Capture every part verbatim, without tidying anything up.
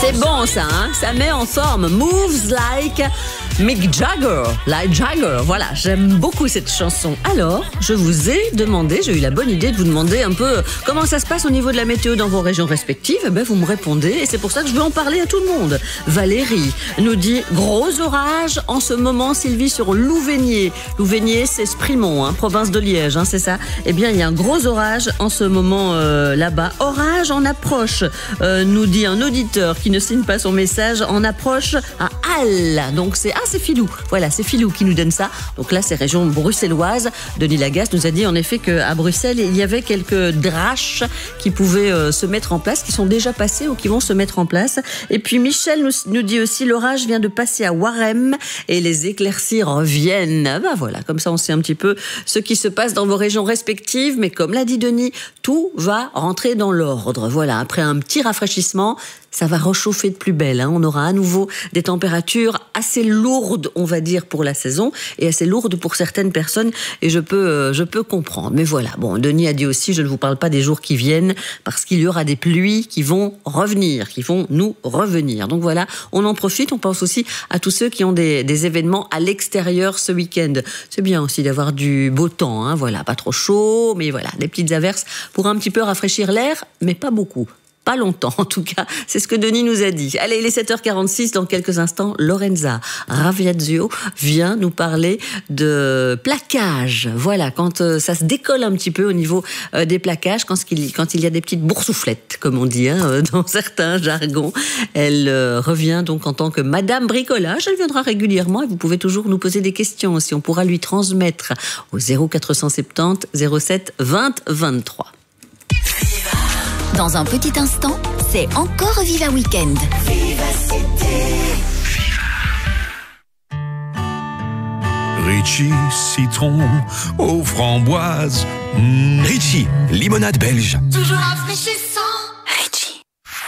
C'est bon ça, hein, ça met en forme. Moves like Mick Jagger, like Jagger. Voilà, j'aime beaucoup cette chanson. Alors, je vous ai demandé, j'ai eu la bonne idée de vous demander un peu comment ça se passe au niveau de la météo dans vos régions respectives. Eh ben, vous me répondez et c'est pour ça que je veux en parler à tout le monde. Valérie nous dit gros orage en ce moment, Sylvie, sur Louvenier. Louvenier, c'est Sprimont, hein, province de Liège, hein, c'est ça. Eh bien, il y a un gros orage en ce moment euh, là-bas. Orage en approche, euh, nous dit un auditeur qui ne signe pas son message, en approche à Halle. Donc c'est ah c'est Filou. Voilà, c'est Filou qui nous donne ça. Donc là, c'est région bruxelloise. Denis Lagasse nous a dit en effet qu'à Bruxelles, il y avait quelques draches qui pouvaient euh, se mettre en place, qui sont déjà passées ou qui vont se mettre en place. Et puis Michel nous, nous dit aussi l'orage vient de passer à Warem et les éclaircies reviennent. Ben voilà, comme ça on sait un petit peu ce qui se passe dans vos régions respectives. Mais comme l'a dit Denis, tout va rentrer dans l'ordre. Voilà, après un petit rafraîchissement, ça va réchauffer de plus belle. Hein. On aura à nouveau des températures assez lourdes, on va dire, pour la saison, et assez lourdes pour certaines personnes, et je peux, euh, je peux comprendre. Mais voilà, bon, Denis a dit aussi, je ne vous parle pas des jours qui viennent, parce qu'il y aura des pluies qui vont revenir, qui vont nous revenir. Donc voilà, on en profite, on pense aussi à tous ceux qui ont des, des événements à l'extérieur ce week-end. C'est bien aussi d'avoir du beau temps, hein. Voilà, pas trop chaud, mais voilà, des petites averses pour un petit peu rafraîchir l'air, mais pas beaucoup. Pas longtemps, en tout cas. C'est ce que Denis nous a dit. Allez, il est sept heures quarante-six. Dans quelques instants, Lorenza Raviazio vient nous parler de plaquage. Voilà, quand euh, ça se décolle un petit peu au niveau euh, des plaquages, quand il, quand il y a des petites boursouflettes, comme on dit, hein, euh, dans certains jargons. Elle euh, revient donc en tant que Madame Bricolage. Elle viendra régulièrement et vous pouvez toujours nous poser des questions aussi. On pourra lui transmettre au zéro quatre cent soixante-dix zéro sept vingt vingt-trois. Dans un petit instant, c'est encore Viva Weekend. Ritchie, citron aux framboises. Mmh. Ritchie, limonade belge. Toujours rafraîchissant. Ritchie.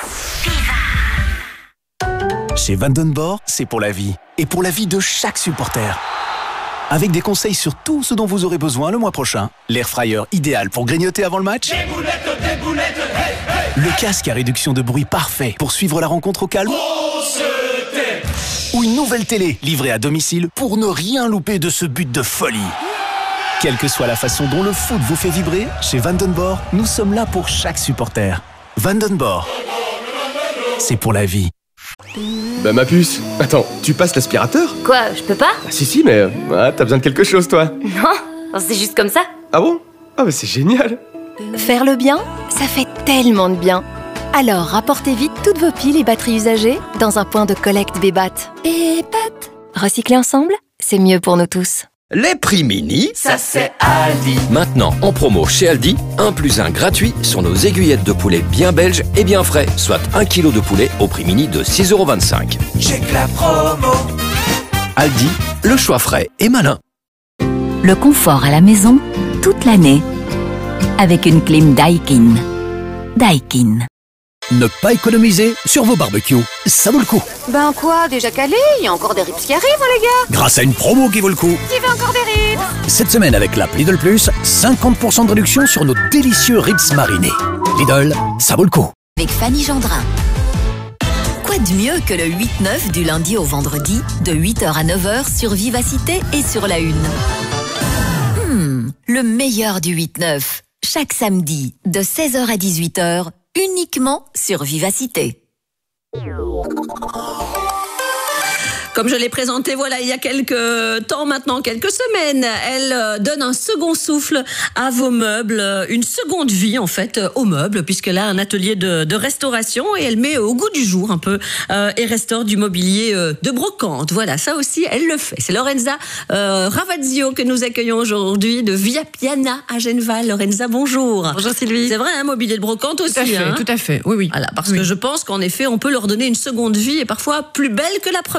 Chez Vandenborg, c'est pour la vie. Et pour la vie de chaque supporter. Avec des conseils sur tout ce dont vous aurez besoin le mois prochain. L'air fryer idéal pour grignoter avant le match. Des boulettes, des boulettes, hey, hey. Le casque à réduction de bruit parfait pour suivre la rencontre au calme. On se tait. Ou une nouvelle télé livrée à domicile pour ne rien louper de ce but de folie. Quelle que soit la façon dont le foot vous fait vibrer, chez Vandenborg, nous sommes là pour chaque supporter. Vandenborg, c'est pour la vie. Bah ma puce, attends, tu passes l'aspirateur? Quoi, je peux pas? Ah si si, mais ah, t'as besoin de quelque chose toi. Non, c'est juste comme ça. Ah bon? Ah bah c'est génial. Faire le bien, ça fait tellement de bien. Alors rapportez vite toutes vos piles et batteries usagées dans un point de collecte Bébat. Bébat. Recycler ensemble, c'est mieux pour nous tous. Les prix mini, ça c'est Aldi. Maintenant en promo chez Aldi, un plus un gratuit sur nos aiguillettes de poulet bien belges et bien frais, soit un kilo de poulet au prix mini de six euros vingt-cinq. Check la promo. Aldi, le choix frais et malin. Le confort à la maison, toute l'année. Avec une clim Daikin. Daikin. Ne pas économiser sur vos barbecues, ça vaut le coup. Ben quoi, déjà calé? Il y a encore des ribs qui arrivent, les gars. Grâce à une promo qui vaut le coup. Qui veut encore des ribs? Cette semaine avec l'app Lidl Plus, cinquante pour cent de réduction sur nos délicieux ribs marinés. Lidl, ça vaut le coup. Avec Fanny Gendrin. Quoi de mieux que le huit neuf du lundi au vendredi, de huit heures à neuf heures sur Vivacité et sur La Une. Hmm, le meilleur du huit neuf. Chaque samedi, de seize heures à dix-huit heures, uniquement sur Vivacité. Comme je l'ai présenté, voilà, il y a quelques temps maintenant, quelques semaines, elle donne un second souffle à vos meubles, une seconde vie en fait aux meubles, puisqu'elle a un atelier de, de restauration et elle met au goût du jour un peu euh, et restaure du mobilier euh, de brocante. Voilà, ça aussi, elle le fait. C'est Lorenza euh, Ravazio que nous accueillons aujourd'hui de Via Piana à Genval. Lorenza, bonjour. Bonjour Sylvie. C'est vrai, un hein, mobilier de brocante aussi. Tout à fait, hein. tout à fait. Oui, oui. Voilà, parce oui. que je pense qu'en effet, on peut leur donner une seconde vie et parfois plus belle que la première.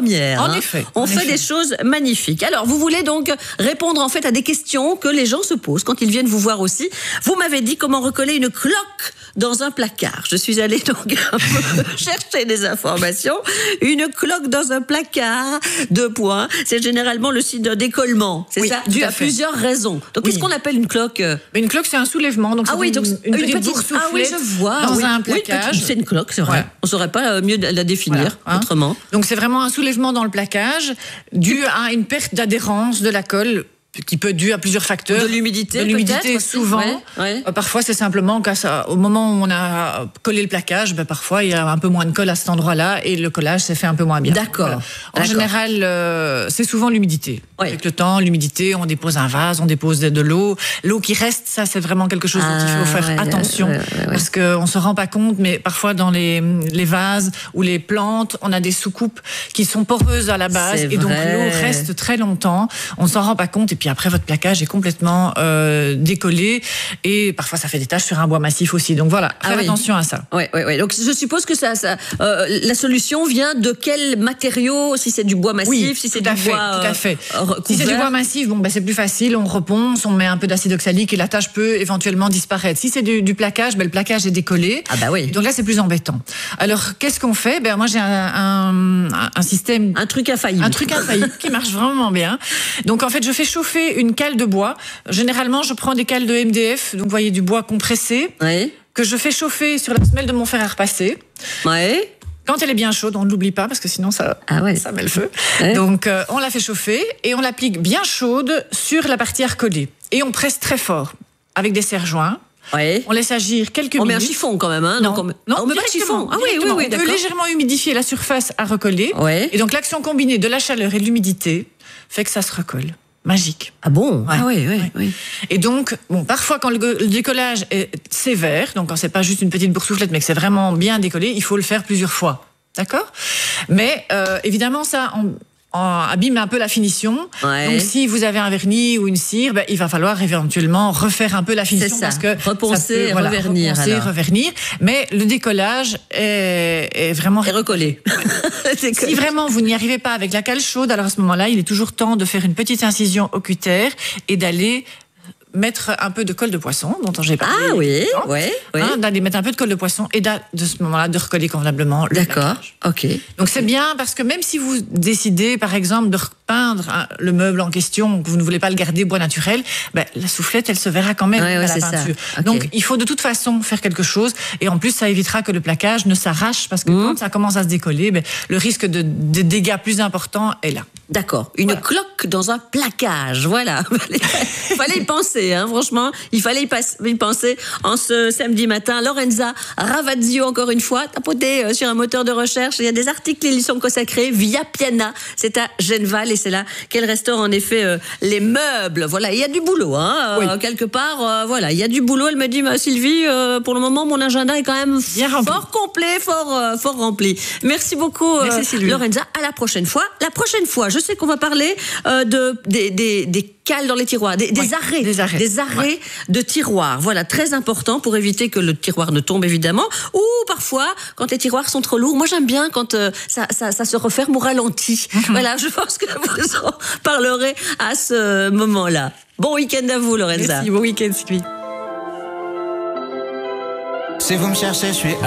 hein. effet, On en fait effet. des choses magnifiques. Alors, vous voulez donc répondre en fait à des questions que les gens se posent quand ils viennent vous voir aussi. Vous m'avez dit comment recoller une cloque dans un placard. Je suis allée donc un peu chercher des informations. Une cloque dans un placard, deux points. C'est généralement le signe d'un décollement. C'est Oui, ça, tout dû à à fait. plusieurs raisons. Donc, Oui. qu'est-ce qu'on appelle une cloque? Mais une cloque, c'est un soulèvement. Donc Ah c'est oui, une, donc une, petite boursouflette ah oui, je vois. dans oui. un Oui, placage. petite- c'est une cloque, c'est vrai. Ouais. On saurait pas euh, mieux la définir Voilà, hein. autrement. Donc c'est vraiment un soulèvement dans le plaquage dû à une perte d'adhérence de la colle qui peut être due à plusieurs facteurs. De l'humidité, De l'humidité, peut-être aussi, souvent. ouais, ouais. Euh, Parfois, c'est simplement qu'à ça, au moment où on a collé le plaquage, ben, parfois, il y a un peu moins de colle à cet endroit-là et le collage s'est fait un peu moins bien. D'accord. Voilà. En D'accord. général, euh, c'est souvent l'humidité. Ouais. Avec le temps, l'humidité, on dépose un vase, on dépose de, de l'eau. L'eau qui reste, ça, c'est vraiment quelque chose dont il faut Ah, faire ouais, attention. ouais, ouais, ouais. Parce qu'on ne se rend pas compte, mais parfois, dans les, les vases ou les plantes, on a des soucoupes qui sont poreuses à la base. C'est Et donc, vrai. l'eau reste très longtemps. On ne s'en rend pas compte. Et puis après, votre plaquage est complètement euh, décollé. Et parfois, ça fait des taches sur un bois massif aussi. Donc voilà, Ah faire oui. attention à ça. Ouais, ouais, ouais. Donc je suppose que ça, ça euh, la solution vient de quel matériau? Si c'est du bois massif, Oui, si c'est tout à du fait, bois tout à euh, fait. recouvert. Si c'est du bois massif, bon, ben, c'est plus facile, on reponce, on met un peu d'acide oxalique et la tache peut éventuellement disparaître. Si c'est du, du plaquage, ben, le plaquage est décollé. Ah bah oui. Donc là, c'est plus embêtant. Alors, qu'est-ce qu'on fait? Ben, moi, j'ai un, un, un système... Un truc infaillible. Un truc infaillible qui marche vraiment bien. Donc, en fait, je fais chauffer une cale de bois. Généralement, je prends des cales de M D F, donc vous voyez, du bois compressé, Ouais. que je fais chauffer sur la semelle de mon fer à repasser. Ouais. Quand elle est bien chaude, on ne l'oublie pas parce que sinon ça, Ah ouais. ça met le feu. Ouais. Donc euh, on la fait chauffer et on l'applique bien chaude sur la partie à recoller. Et on presse très fort avec des serre-joints. Ouais. On laisse agir quelques On met minutes. un chiffon quand même, hein. Non, Donc on met, non, Ah, on met pas de directement, chiffon. Ah oui, oui, directement. oui, On peut d'accord. légèrement humidifier la surface à recoller. Ouais. Et donc l'action combinée de la chaleur et de l'humidité fait que ça se recolle. Magique. Ah bon? Ouais. Ah oui, oui, Ouais. oui. Et donc, bon, parfois quand le, le décollage est sévère, donc quand c'est pas juste une petite boursouflette, mais que c'est vraiment bien décollé, il faut le faire plusieurs fois. D'accord? Mais euh, évidemment, ça en, en abîme un peu la finition. Ouais. Donc, si vous avez un vernis ou une cire, ben, il va falloir éventuellement refaire un peu la finition. C'est ça. Parce que Reponcer, ça peut, revernir, reponcer, alors. revernir. Mais le décollage est, est vraiment... Et recoller. C'est Si que- vraiment vous n'y arrivez pas avec la cale chaude, alors à ce moment-là, il est toujours temps de faire une petite incision au cutter et d'aller mettre un peu de colle de poisson, dont j'ai parlé. Ah oui, il y a longtemps. oui, oui. Hein, d'aller mettre un peu de colle de poisson et d'a- de ce moment-là de recoller convenablement le D'accord. plaquage. Ok. Donc c'est bien parce que même si vous décidez, par exemple, de repeindre hein, le meuble en question, que vous ne voulez pas le garder bois naturel, ben, la soufflette, elle se verra quand même Ouais, à ouais, la c'est ça. peinture. Ok. Donc il faut de toute façon faire quelque chose et en plus ça évitera que le plaquage ne s'arrache parce que Mmh. quand ça commence à se décoller, ben, le risque de, de dégâts plus importants est là. D'accord. Une Voilà. cloque dans un plaquage. Voilà. Il fallait y penser, hein, franchement. Il fallait y, pas- y penser en ce samedi matin. Lorenza Ravazio, encore une fois, tapoté euh, sur un moteur de recherche. Il y a des articles qui lui sont consacrés via Piana. C'est à Genval et c'est là qu'elle restaure en effet euh, les meubles. Voilà. Il y a du boulot, hein. euh, Oui. Quelque part, euh, voilà. Il y a du boulot. Elle me dit, bah, Sylvie, euh, pour le moment, mon agenda est quand même Bien rempli. fort complet, fort, euh, fort rempli. Merci beaucoup, euh, Merci, Sylvie. Lorenza. À la prochaine fois. La prochaine fois, je sais qu'on va parler euh, de, des, des, des cales dans les tiroirs, des, des Oui, arrêts. des arrêts. Des arrêts de tiroirs. Voilà, très important pour éviter que le tiroir ne tombe, évidemment. Ou parfois, quand les tiroirs sont trop lourds. Moi, j'aime bien quand euh, ça, ça, ça se referme au ralenti. Voilà, je pense que vous en parlerez à ce moment-là. Bon week-end à vous, Lorenza. Merci, bon week-end, Sylvie. Si vous me cherchez, je suis